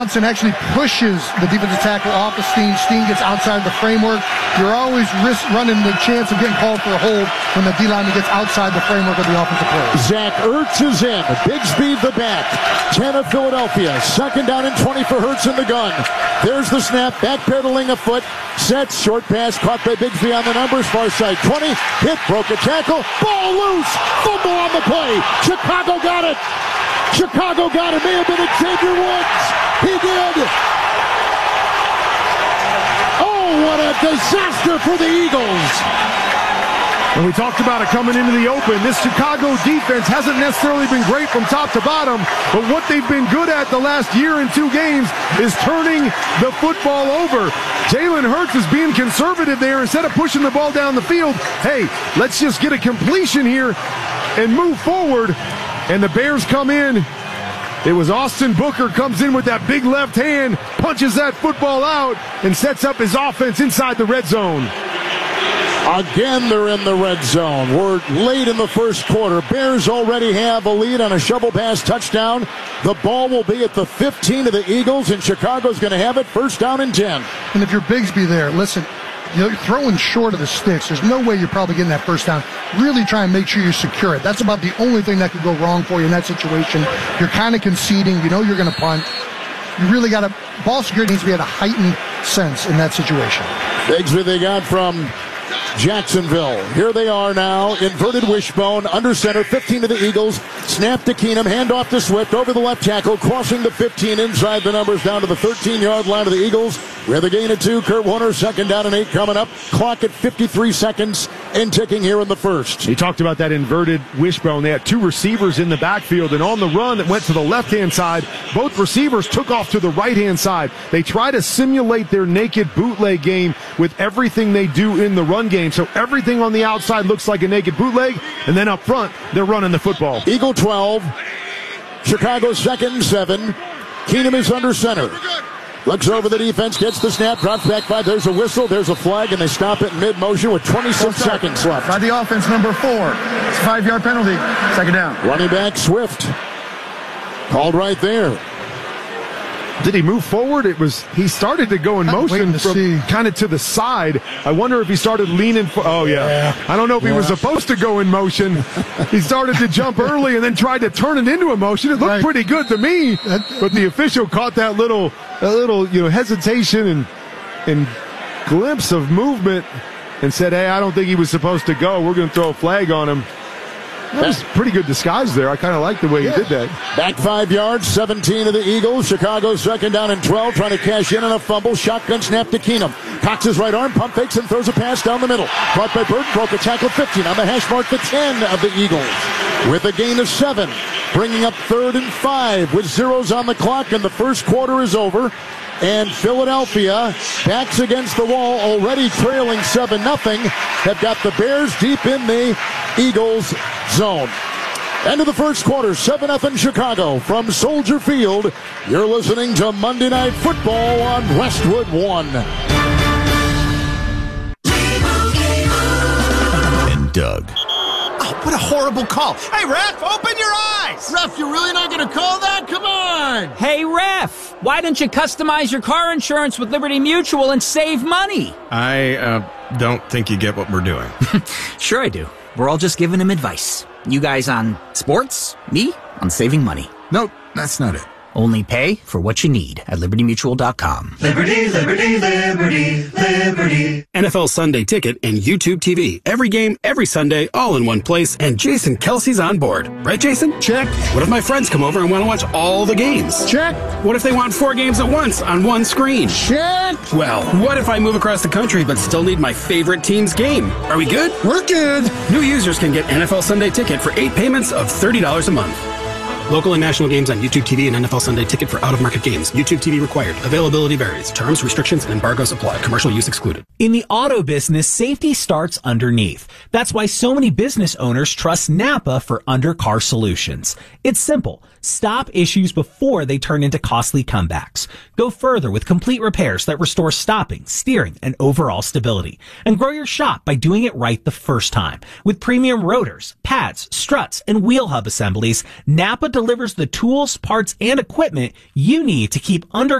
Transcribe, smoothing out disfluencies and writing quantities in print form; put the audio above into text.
Johnson actually pushes the defensive tackle off of Steen. Steen gets outside the framework. You're always running the chance of getting called for a hold when the D-lineman gets outside the framework of the offensive play. Zach Ertz is in. Bigsby the back. 10 of Philadelphia. Second down and 20 for Hurts in the gun. There's the snap. Backpedaling a foot. Sets. Short pass caught by Bigsby on the numbers. Far side 20. Hit. Broke a tackle. Ball loose. Fumble on the play. Chicago got it. Chicago got it. May have been Xavier Woods. He did. Oh, what a disaster for the Eagles. And we talked about it coming into the open. This Chicago defense hasn't necessarily been great from top to bottom, but what they've been good at the last year and 2 games is turning the football over. Jalen Hurts is being conservative there. Instead of pushing the ball down the field, hey, let's just get a completion here and move forward. And the Bears come in. It was Austin Booker comes in with that big left hand, punches that football out, and sets up his offense inside the red zone. Again, they're in the red zone. We're late in the first quarter. Bears already have a lead on a shovel pass touchdown. The ball will be at the 15 of the Eagles, and Chicago's going to have it first down and 10. And if you're Bigsby there, listen, you're throwing short of the sticks. There's no way you're probably getting that first down. Really try and make sure you secure it. That's about the only thing that could go wrong for you in that situation. You're kind of conceding. You know you're going to punt. You really got to, ball security needs to be at a heightened sense in that situation. Bigsby they got from Jacksonville. Here they are now. Inverted wishbone. Under center. 15 to the Eagles. Snap to Keenum. Handoff to Swift. Over the left tackle. Crossing the 15. Inside the numbers. Down to the 13-yard line of the Eagles. We have a gain of 2. Kurt Warner. Second down and 8 coming up. Clock at 53 seconds and ticking here in the first. He talked about that inverted wishbone. They had 2 receivers in the backfield, and on the run that went to the left-hand side, both receivers took off to the right-hand side. They try to simulate their naked bootleg game with everything they do in the run game. So everything on the outside looks like a naked bootleg, and then up front, they're running the football. Eagle 12. Chicago second and 7. Keenum is under center. Looks over the defense, gets the snap, drops back 5. There's a whistle, there's a flag, and they stop it in mid-motion with 26 seconds left. By the offense, number 4. It's a 5-yard penalty. Second down. Running back Swift. Called right there. Did he move forward? He started to go in motion from kind of to the side. I wonder if he started leaning. Oh, yeah. I don't know if he was supposed to go in motion. He started to jump early and then tried to turn it into a motion. It looked pretty good to me, but the official caught that little hesitation and glimpse of movement and said, hey, I don't think he was supposed to go. We're going to throw a flag on him. That was pretty good disguise there. I kind of like the way he did that. Back 5 yards, 17 of the Eagles. Chicago second down and 12, trying to cash in on a fumble. Shotgun snap to Keenum. Cocks his right arm, pump fakes, and throws a pass down the middle. Caught by Burton, broke a tackle 15 on the hash mark, the 10 of the Eagles. With a gain of 7, bringing up 3rd and 5 with zeros on the clock, and the first quarter is over. And Philadelphia, backs against the wall, already trailing 7-0, have got the Bears deep in the Eagles zone. End of the first quarter, 7-0 Chicago from Soldier Field. You're listening to Monday Night Football on Westwood One. And Doug. Oh, what a horrible call. Hey, ref, open your eyes. Ref, you're really not going to call that? Come on. Hey, ref, why don't you customize your car insurance with Liberty Mutual and save money? I don't think you get what we're doing. Sure I do. We're all just giving him advice. You guys on sports, me on saving money. Nope, that's not it. Only pay for what you need at LibertyMutual.com. Liberty, liberty, liberty, liberty. NFL Sunday Ticket and YouTube TV. Every game, every Sunday, all in one place. And Jason Kelsey's on board. Right, Jason? Check. What if my friends come over and want to watch all the games? Check. What if they want 4 games at once on one screen? Check. Well, what if I move across the country but still need my favorite team's game? Are we good? We're good. New users can get NFL Sunday Ticket for 8 payments of $30 a month. Local and national games on YouTube TV and NFL Sunday Ticket for out-of-market games. YouTube TV required. Availability varies. Terms, restrictions, and embargoes apply. Commercial use excluded. In the auto business, safety starts underneath. That's why so many business owners trust Napa for under-car solutions. It's simple. Stop issues before they turn into costly comebacks. Go further with complete repairs that restore stopping, steering, and overall stability. And grow your shop by doing it right the first time. With premium rotors, pads, struts, and wheel hub assemblies, Napa delivers the tools, parts, and equipment you need to keep under